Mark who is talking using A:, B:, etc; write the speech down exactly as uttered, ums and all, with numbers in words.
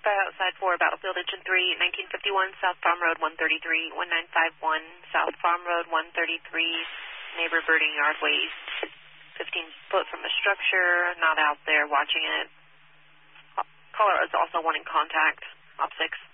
A: Standby outside for Battlefield Engine three, nineteen fifty-one South Farm Road one thirty-three, one nine five one South Farm Road one thirty-three, neighbor birding yard waste, fifteen foot from the structure, not out there watching it. Caller is also wanting contact, op six.